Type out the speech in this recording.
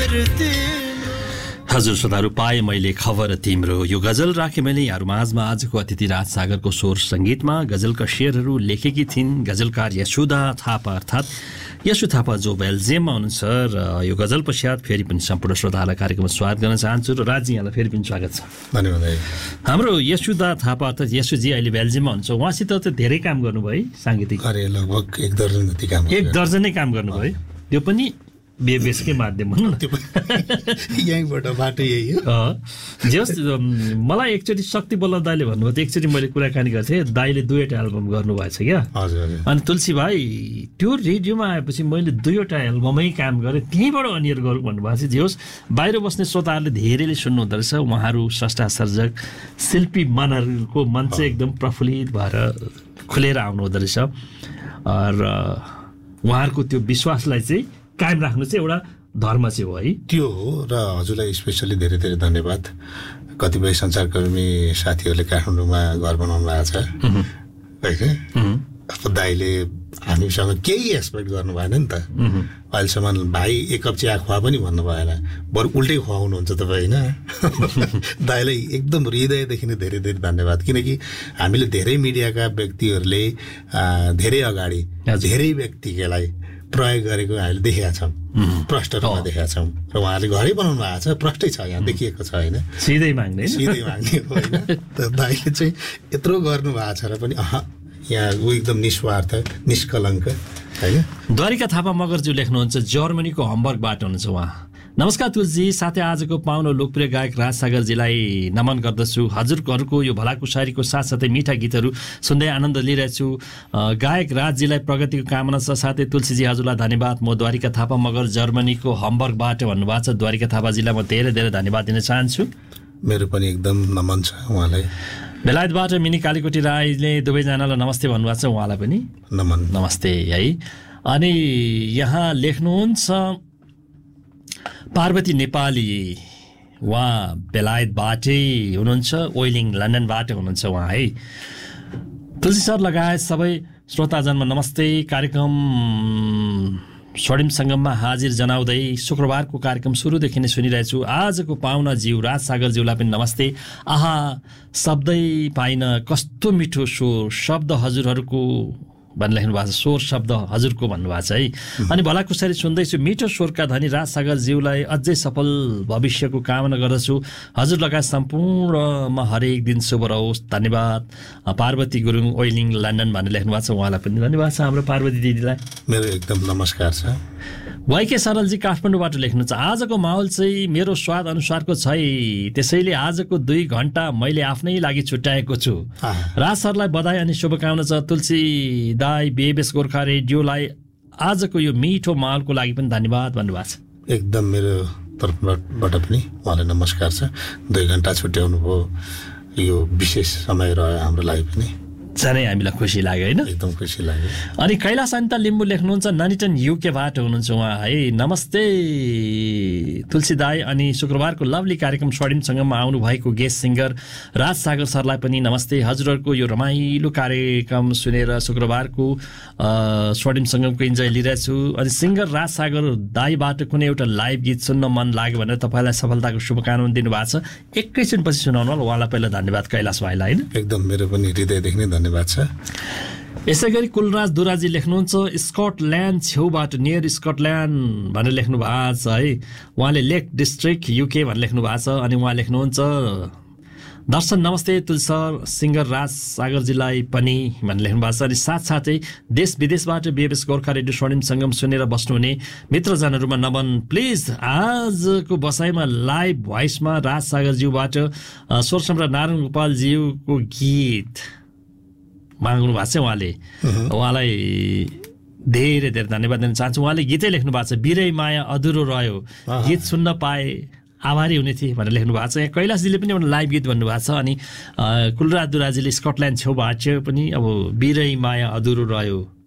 हजुर श्रोताहरू, पाएँ मैले खबर तिम्रो। यो गजल राखेँ मैले यहाँहरू माझमा। आजको अतिथि राज सागरको स्वर सङ्गीतमा गजलका शेरहरू लेखेकी थिइन् गजलकार यशोदा थापा, अर्थात् यशु थापा, जो बेल्जियममा हुनुहुन्छ। र यो गजल पश्चात फेरि पनि सम्पूर्ण श्रोताहरूलाई कार्यक्रममा स्वागत गर्न चाहन्छु। र राजी, यहाँलाई फेरि पनि स्वागत छ। धन्यवाद। हाम्रो यशोदा थापा अर्थात् यशुजी अहिले बेल्जियममा हुनुहुन्छ। उहाँसित त धेरै काम गर्नुभयो साङ्गीतिक, लगभग 1 दर्जन जति काम, 1 दर्जनै काम गर्नुभयो। त्यो पनि बेबेसकै माध्यम यहीँबाट बाटो यही हो। जस मलाई एकचोटि शक्ति बल्ल दाइले भन्नुभयो थियो, एकचोटि मैले कुराकानी गर्थेँ, दाइले 2वटा एल्बम गर्नुभएछ क्या। हजुर। अनि तुलसी भाइ त्यो रेडियोमा आएपछि मैले 2वटा एल्बमै काम गरेँ, त्यहीँबाट अनियर गरौँ भन्नुभएको छ। जे होस्, बाहिर बस्ने श्रोताहरूले धेरैले सुन्नुहुँदो रहेछ। उहाँहरू स्रष्टा सर्जक शिल्पी मनहरूको मन चाहिँ एकदम प्रफुल्लित भएर खुलेर आउनुहुँदो रहेछ। र उहाँहरूको त्यो विश्वासलाई चाहिँ कायम राख्नु चाहिँ एउटा धर्म चाहिँ हो है। त्यो हो। र हजुरलाई स्पेसली धेरै धेरै धन्यवाद। कतिपय सञ्चारकर्मी साथीहरूले काठमाडौँमा घर बनाउनु भएको छ होइन। अब दाइले हामीसँग केही एक्सपेक्ट गर्नु भएन नि त। अहिलेसम्म भाइ 1 कप चिया खुवा पनि भन्नु भएन, बरु उल्टै खुवाउनुहुन्छ तपाईँ होइन। दाइलाई एकदम हृदयदेखि नै धेरै धेरै धन्यवाद। किनकि हामीले धेरै मिडियाका व्यक्तिहरूले धेरै अगाडि धेरै व्यक्तिलाई प्रयोग गरेको हामीले देखेका छौँ, प्रष्ट रूपमा देखेका छौँ। र उहाँहरूले घरै बनाउनु भएको छ, प्रष्टै छ, यहाँ देखिएको छ होइन। सिधै माग्ने होइन। दाइले चाहिँ यत्रो गर्नु भएको छ र पनि यहाँ एकदम निस्वार्थ निष्कलङ्क होइन। द्वारिका थापा मगरज्यू लेख्नुहुन्छ, जर्मनीको हम्बर्गबाट हुनुहुन्छ उहाँ। नमस्कार तुलजी, साथै आजको पाउनो लोकप्रिय गायक राज सागरजीलाई नमन गर्दछु। हजुरहरूको यो भलाकुसारीको साथसाथै मिठा गीतहरू सुन्दै आनन्द लिइरहेछु। गायक राजजीलाई प्रगतिको कामना छ। साथै तुलसीजी हजुरलाई धन्यवाद। म द्वारिका थापा मगर जर्मनीको हम्बर्गबाट भन्नुभएको छ। द्वारिका थापाजीलाई म धेरै धेरै धन्यवाद दिन चाहन्छु। मेरो पनि एकदम नमन छ उहाँलाई। बेलायतबाट मिनी कालीकोटी राईले दुवैजनालाई नमस्ते भन्नुभएको छ, उहाँलाई पनि नमन नमस्ते है। अनि यहाँ लेख्नुहुन्छ पार्वती नेपाली, उहाँ बेलायतबाटै हुनुहुन्छ, ओइलिङ लन्डनबाट हुनुहुन्छ उहाँ है। तुलसी सर लगायत सबै श्रोताजनमा नमस्ते। कार्यक्रम स्वर्णिम सङ्गममा हाजिर जनाउँदै शुक्रबारको कार्यक्रम सुरुदेखि नै सुनिरहेछु। आजको पाहुना ज्यू राज सागरज्यूलाई पनि नमस्ते। आहा, शब्दै पाइन, कस्तो मिठो स्वर, शब्द हजुरहरूको भन्नु लेख्नु भएको छ, स्वर शब्द हजुरको भन्नुभएको छ है। अनि भलाकुसारी सुन्दैछु। मिठो स्वरका धनी राज सागरज्यूलाई अझै सफल भविष्यको कामना गर्दछु। हजुर लगायत सम्पूर्णमा हरेक दिन शुभ रहोस्। धन्यवाद। पार्वती गुरुङ, ओइलिङ लन्डन भनेर लेख्नु भएको छ, उहाँलाई पनि धन्यवाद छ हाम्रो पार्वती दिदीलाई। मेरो एकदम नमस्कार छ। वाइके सरलजी काठमाडौँबाट लेख्नुहुन्छ, आजको माहौल चाहिँ मेरो स्वाद अनुसारको छै, त्यसैले आजको 2 घण्टा मैले आफ्नै लागि छुट्याएको छु। राज सरलाई बधाई अनि शुभकामना छ। तुलसी दाई, बेबेस गोर्खा रेडियोलाई आजको यो मिठो माहौलको लागि पनि धन्यवाद भन्नुभएको छ। एकदम मेरो तर्फबाट पनि उहाँलाई नमस्कार छ। 2 घण्टा छुट्याउनु भयो, यो विशेष समय रह्यो हाम्रो लागि पनि। साह्रै हामीलाई खुसी लाग्यो होइन, एकदम खुसी लाग्यो। अनि कैलाश अनिता लिम्बू लेख्नुहुन्छ, ननिटन युकेबाट हुनुहुन्छ उहाँ है। नमस्ते तुलसी दाई, अनि शुक्रबारको लभली कार्यक्रम स्वर्णिम सङ्गममा आउनुभएको गेस्ट सिङ्गर राज सागर सरलाई पनि नमस्ते। हजुरहरूको यो रमाइलो कार्यक्रम सुनेर शुक्रबारको स्वर्णिम सङ्गमको इन्जोय लिइरहेछु। अनि सिङ्गर राज सागर दाईबाट कुनै एउटा लाइभ गीत सुन्न मन लाग्यो भनेर तपाईँलाई सफलताको शुभकामना दिनुभएको छ। एकैछिनपछि सुनाउनु होला। उहाँलाई पहिला धन्यवाद कैलाश भाइलाई होइन। एकदम मेरो पनि हृदयदेखि नै धन्यवाद छ। यसै गरी कुलराज दुराजी लेख्नुहुन्छ, स्कटल्यान्ड छेउबाट, नियर स्कटल्यान्ड भनेर लेख्नु भएको छ है। उहाँले लेक डिस्ट्रिक्ट युके भनेर लेख्नु भएको छ। अनि उहाँ लेख्नुहुन्छ, दर्शन नमस्ते तुलसी सर, सिङ्गर राज सागरजीलाई पनि भनेर लेख्नु भएको छ। अनि साथसाथै देश विदेशबाट बेबेस गोर्खा रेडियो स्वर्णिम सङ्गम सुनेर बस्नुहुने मित्रजनहरूमा नमन। प्लिज आजको बसाइमा लाइभ भोइसमा राज सागरज्यूबाट स्वर सम्राट नारायण गोपालज्यूको गीत माग्नु भएको छ। उहाँलाई धेरै धेरै धन्यवाद दिन चाहन्छु। उहाँले गीतै लेख्नु भएको छ, बिरै माया अधुरो रह्यो, गीत सुन्न पाए आभारी हुने थिए भनेर लेख्नु भएको छ। यहाँ कैलाशजीले पनि एउटा लाइभ गीत भन्नुभएको छ। अनि कुलराज दुराजीले स्कटल्यान्ड छेउबाट पनि अब बिरै माया अधुरो रह्यो